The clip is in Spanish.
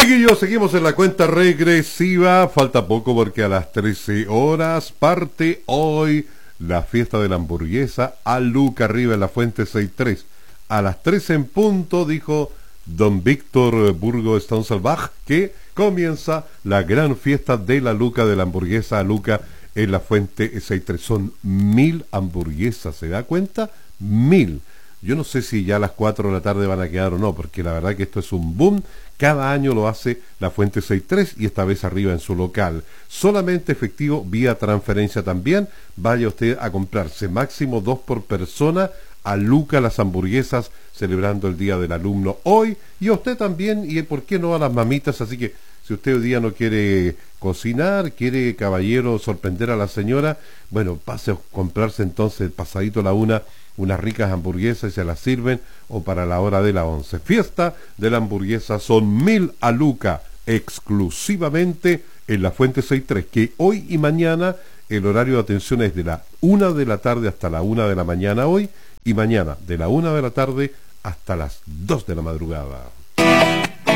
Chiquillos, seguimos en la cuenta regresiva. Falta poco porque a las 13 horas parte hoy la fiesta de la hamburguesa a Luca arriba en la Fuente 63. A las 13 en punto, dijo don Víctor Burgo Stonselbach, que comienza la gran fiesta de la Luca, de la hamburguesa a Luca en la Fuente 63. Son 1000 hamburguesas, ¿se da cuenta? 1000. Yo no sé si ya a las 4 de la tarde van a quedar o no, porque la verdad que esto es un boom. Cada año lo hace la Fuente 63 y esta vez arriba en su local. Solamente efectivo vía transferencia también. Vaya usted a comprarse máximo 2 por persona a Luca las hamburguesas, celebrando el Día del Alumno hoy. Y a usted también, y por qué no a las mamitas. Así que si usted hoy día no quiere cocinar, quiere, caballero, sorprender a la señora, bueno, pase a comprarse entonces pasadito la unas ricas hamburguesas y se las sirven, o para la hora de la 11. Fiesta de la hamburguesa, son 1000 a Luca, exclusivamente en la Fuente 63, que hoy y mañana el horario de atención es de la 1 de la tarde hasta la 1 de la mañana hoy, y mañana de la 1 de la tarde hasta las 2 de la madrugada.